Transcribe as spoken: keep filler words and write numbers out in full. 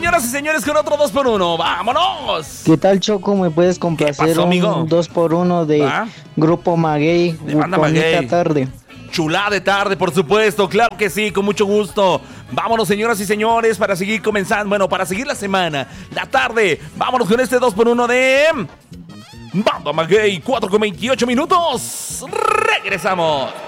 señoras y señores, con otro dos por uno. ¡Vámonos! ¿Qué tal, Choco? ¿Me puedes complacer pasó, amigo? un dos por uno de ¿Va? Grupo Maguey? De Banda Bonita Maguey. tarde. Chulada de tarde, por supuesto, claro que sí, con mucho gusto. Vámonos, señoras y señores, para seguir comenzando, bueno, para seguir la semana, la tarde. Vámonos con este dos por uno de Banda Maguey, cuatro con veintiocho minutos. Regresamos.